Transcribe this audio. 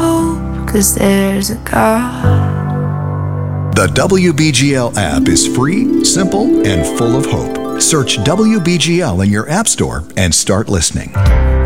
hope, 'cause there's a God. The WBGL app is free, simple, and full of hope. Search WBGL in your app store and start listening.